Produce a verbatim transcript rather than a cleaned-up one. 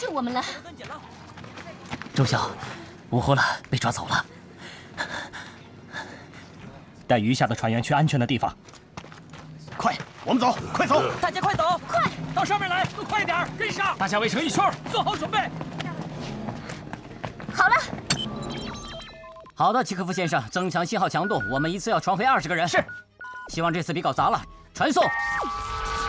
我们了。 周晓，乌呼了，被抓走了。带余下的船员去安全的地方。 快，我们走，快走！ 大家快走， 快到上面来，都快点，跟上！大家围成一圈，做好准备。 好了。 好的，契科夫先生，增强信号强度，我们一次要传回二十个人。 是。 希望这次别搞砸了。传送。